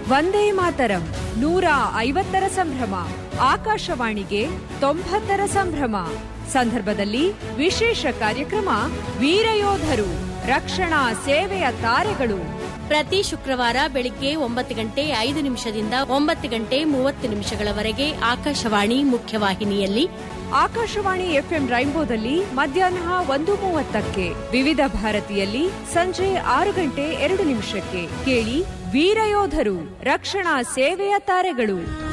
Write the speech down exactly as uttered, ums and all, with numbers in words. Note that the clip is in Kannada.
ವಂದೇ ಮಾತರಂ ನೂರ ಐವತ್ತರ ಸಂಭ್ರಮ, ಆಕಾಶವಾಣಿಗೆ ತೊಂಬತ್ತರ ಸಂಭ್ರಮ ಸಂದರ್ಭದಲ್ಲಿ ವಿಶೇಷ ಕಾರ್ಯಕ್ರಮ ವೀರಯೋಧರು, ರಕ್ಷಣಾ ಸೇವೆಯ ತಾರೆಗಳು. ಪ್ರತಿ ಶುಕ್ರವಾರ ಬೆಳಿಗ್ಗೆ ಒಂಬತ್ತು ಗಂಟೆ ಐದು ನಿಮಿಷದಿಂದ ಒಂಬತ್ತು ಗಂಟೆ ಮೂವತ್ತು ನಿಮಿಷಗಳವರೆಗೆ ಆಕಾಶವಾಣಿ ಮುಖ್ಯವಾಹಿನಿಯಲ್ಲಿ, ಆಕಾಶವಾಣಿ ಎಫ್ಎಂ ರೈನ್ಬೋದಲ್ಲಿ ಮಧ್ಯಾಹ್ನ ಒಂದು ಮೂವತ್ತಕ್ಕೆ, ವಿವಿಧ ಭಾರತಿಯಲ್ಲಿ ಸಂಜೆ ಆರು ಗಂಟೆ ಎರಡು ನಿಮಿಷಕ್ಕೆ ಕೇಳಿ ವೀರಯೋಧರು, ರಕ್ಷಣಾ ಸೇವೆಯ ತಾರೆಗಳು.